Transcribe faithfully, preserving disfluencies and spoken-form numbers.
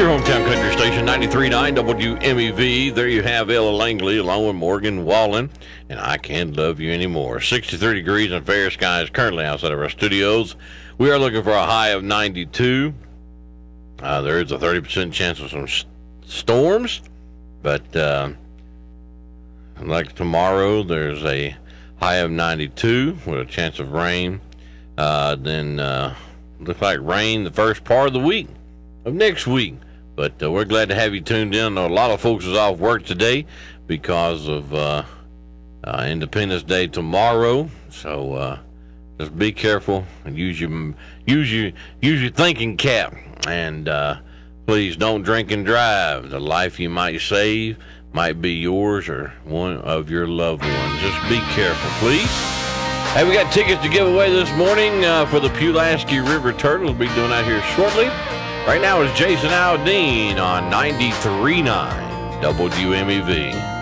Your hometown country station, ninety-three point nine W M E V. There you have Ella Langley along with Morgan Wallen, and I Can't Love You Anymore. sixty-three degrees and fair skies currently outside of our studios. We are looking for a high of ninety-two. Uh, there is a thirty percent chance of some st- storms, but uh, like tomorrow, there's a high of ninety-two with a chance of rain. Uh, then uh, looks like rain the first part of the week of next week. But uh, we're glad to have you tuned in. A lot of folks is off work today because of uh, uh, Independence Day tomorrow. So uh, just be careful and use your use your use your thinking cap. And uh, please don't drink and drive. The life you might save might be yours or one of your loved ones. Just be careful, please. Hey, we got tickets to give away this morning uh, for the Pulaski River Turtle. We'll be doing that here shortly. Right now is Jason Aldean on ninety-three point nine W M E V.